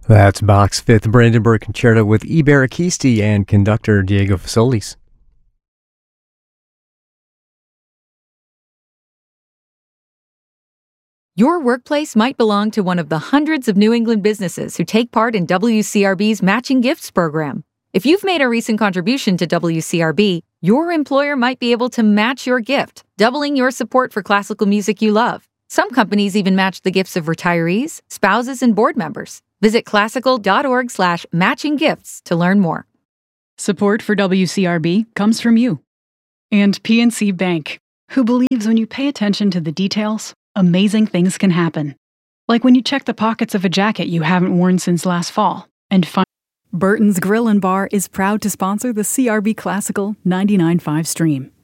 That's Bach's Fifth Brandenburg Concerto with Ibarakisti and conductor Diego Fasolis. Your workplace might belong to one of the hundreds of New England businesses who take part in WCRB's Matching Gifts program. If you've made a recent contribution to WCRB, your employer might be able to match your gift, doubling your support for classical music you love. Some companies even match the gifts of retirees, spouses, and board members. Visit classical.org/matchinggifts to learn more. Support for WCRB comes from you. And PNC Bank, who believes when you pay attention to the details, amazing things can happen. Like when you check the pockets of a jacket you haven't worn since last fall and find Burton's Grill and Bar is proud to sponsor the CRB Classical 99.5 stream.